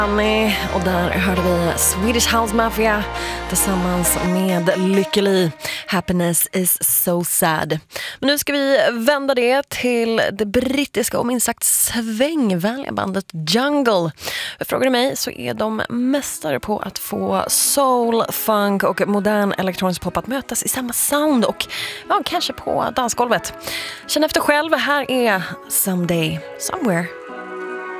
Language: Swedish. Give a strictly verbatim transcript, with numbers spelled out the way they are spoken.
Annie, och där hörde vi Swedish House Mafia tillsammans med Lykke Li. Happiness is so sad. Men nu ska vi vända det till det brittiska och minst sagt svängvänliga bandet Jungle. Frågar du mig så är de mästare på att få soul, funk och modern elektronisk pop att mötas i samma sound och ja, kanske på dansgolvet. Känn efter själv, här är Someday, Somewhere.